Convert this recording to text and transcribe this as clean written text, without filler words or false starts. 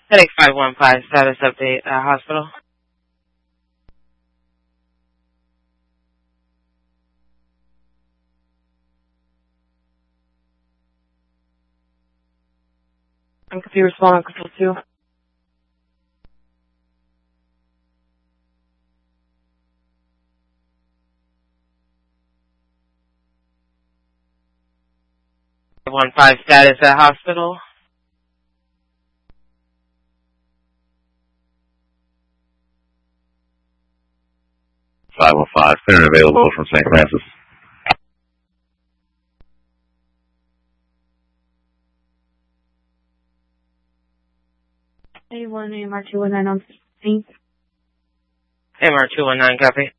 Headache 515, status update, hospital. I'm confused, respond on control 2. One five status at hospital. 515, clearing available from St. Francis. A1 AMR 219 on 16th. AMR 219, copy.